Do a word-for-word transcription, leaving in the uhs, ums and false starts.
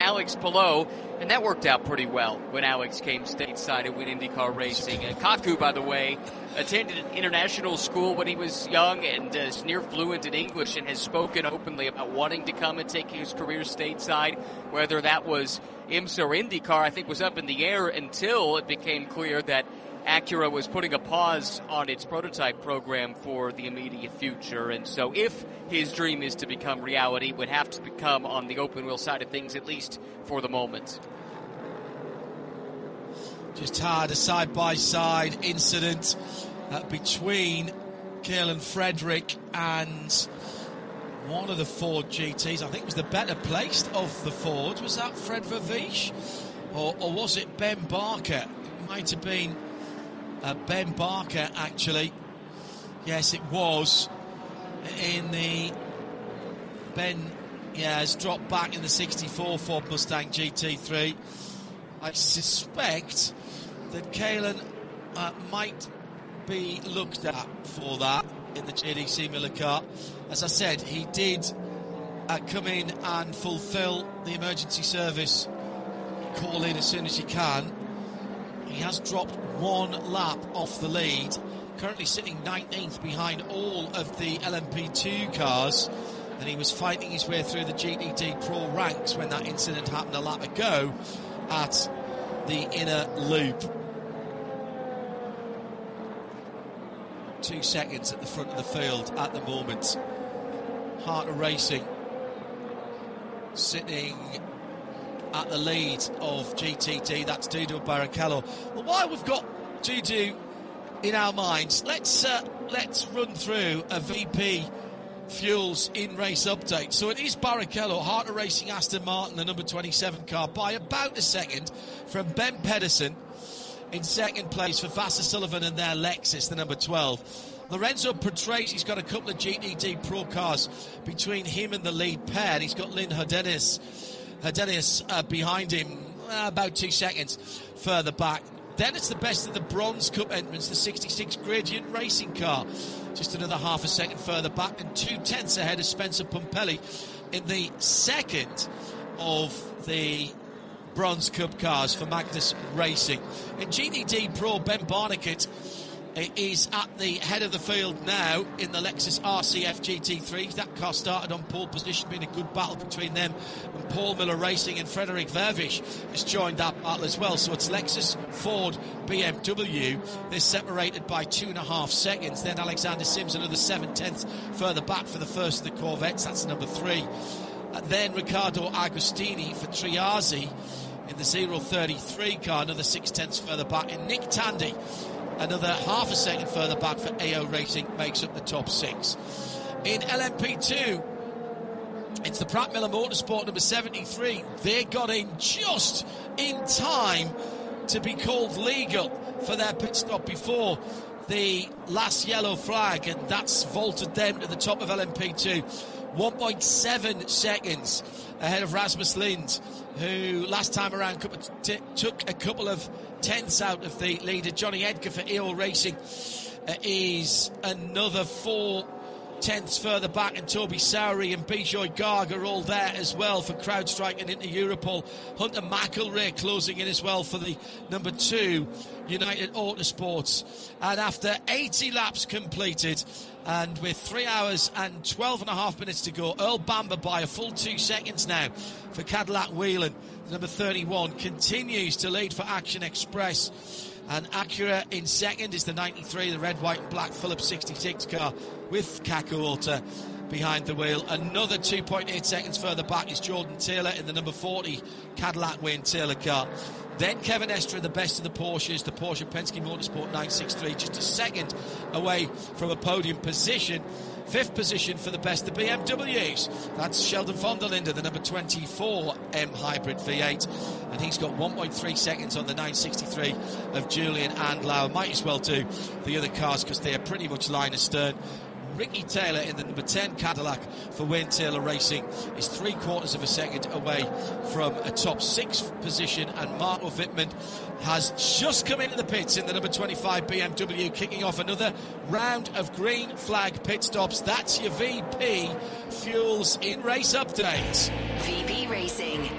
Alex Palou, and that worked out pretty well when Alex came stateside and went IndyCar racing. And Kaku, by the way, attended an international school when he was young and uh, is near fluent in English and has spoken openly about wanting to come and take his career stateside. Whether that was IMSA or IndyCar, I think was up in the air until it became clear that Acura was putting a pause on its prototype program for the immediate future. And so if his dream is to become reality, it would have to become on the open wheel side of things, at least for the moment. Just had a side-by-side incident uh, between Caolan Frederick and one of the Ford G Ts. I think it was the better placed of the Ford. Was that Fred Verveesh? Or, or was it Ben Barker? It might have been Uh, Ben Barker, actually. Yes, it was. In the Ben, yeah, has dropped back in the sixty-four Ford Mustang G T three. I suspect that Caolan uh, might be looked at for that in the J D C Miller car. As I said, he did uh, come in and fulfill the emergency service call in as soon as he can. He has dropped one lap off the lead, currently sitting nineteenth behind all of the L M P two cars, and he was fighting his way through the G T D Pro ranks when that incident happened a lap ago at the inner loop. Two seconds at the front of the field at the moment. Heart of Racing sitting at the lead of G T D, that's Dudu Barrichello. Well, while we've got Dudu in our minds, let's uh, let's run through a V P Fuels in-race update. So it is Barrichello, Heart of Racing Aston Martin, the number twenty-seven car, by about a second from Ben Pedersen in second place for Vasser Sullivan and their Lexus, the number twelve. Lorenzo Petresi's got a couple of G T D Pro cars between him and the lead pair. He's got Lynn Herdenis Herdenis uh, behind him, uh, about two seconds further back. Then it's the best of the Bronze Cup entrants, the sixty-six Gradient Racing car, just another half a second further back, and two tenths ahead of Spencer Pumpelly in the second of the Bronze Cup cars for Magnus Racing. In G T D Pro, Ben Barnicat is at the head of the field now in the Lexus R C F G T three. That car started on pole position, being a good battle between them and Paul Miller Racing, and Frederick Verveesh has joined that battle as well. So it's Lexus, Ford, B M W. They're separated by two and a half seconds. Then Alexander Sims another seven tenths further back for the first of the Corvettes. That's number three. And then Riccardo Agostini for Triazi in the zero thirty-three car, another six tenths further back. And Nick Tandy, another half a second further back for A O Racing, makes up the top six. In L M P two, it's the Pratt Miller Motorsport number seventy-three. They got in just in time to be called legal for their pit stop before the last yellow flag, and that's vaulted them to the top of L M P two. one point seven seconds ahead of Rasmus Lind, who last time around t- took a couple of tenths out of the leader. Johnny Edgar for E O Racing uh, is another four tenths further back, and Toby Sowery and Bijoy Garg are all there as well for CrowdStrike and into Europol. Hunter McElrea closing in as well for the number two United Autosports. And after eighty laps completed, and with three hours and twelve and a half minutes to go, Earl Bamber by a full two seconds now for Cadillac Whelan. Number thirty-one continues to lead for Action Express. And Acura in second is the ninety-three, the red, white and black Phillips sixty-six car with Kaku Alter behind the wheel. Another two point eight seconds further back is Jordan Taylor in the number forty Cadillac Wayne Taylor car. Then Kevin Estre, the best of the Porsches, the Porsche Penske Motorsport nine sixty-three, just a second away from a podium position. Fifth position for the best of B M Ws. That's Sheldon von der Linde, the number twenty-four M Hybrid V eight. And he's got one point three seconds on the nine sixty-three of Julian Andlauer. Might as well do the other cars because they are pretty much line astern. Ricky Taylor in the number ten Cadillac for Wayne Taylor Racing is three quarters of a second away from a top six position, and Marco Wittmann has just come into the pits in the number twenty-five B M W, kicking off another round of green flag pit stops. That's your V P Fuels in race update. V P Racing,